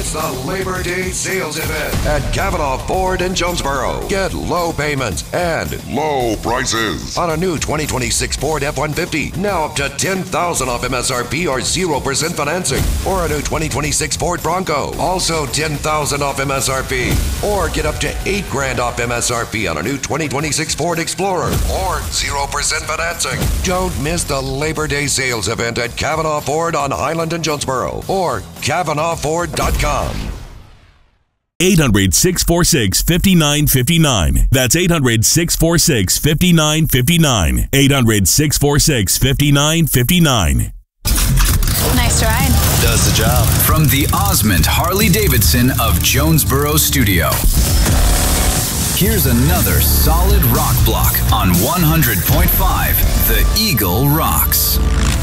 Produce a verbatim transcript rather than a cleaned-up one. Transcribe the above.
It's the Labor Day sales event at Cavanaugh Ford in Jonesboro. Get low payments and low prices on a new twenty twenty-six Ford F one fifty. Now up to ten thousand dollars off M S R P or zero percent financing. Or a new twenty twenty-six Ford Bronco. Also ten thousand dollars off M S R P. Or get up to eight grand off M S R P on a new twenty twenty-six Ford Explorer. Or zero percent financing. Don't miss the Labor Day sales event at Cavanaugh Ford on Highland and Jonesboro. Or Cavanaugh Ford dot com. eight hundred, six four six, five nine five nine. That's eight hundred, six four six, five nine five nine. eight hundred, six four six, five nine five nine. Nice ride. Does the job. From the Osmond Harley-Davidson of Jonesboro Studio. Here's another solid rock block on one hundred point five The Eagle Rocks.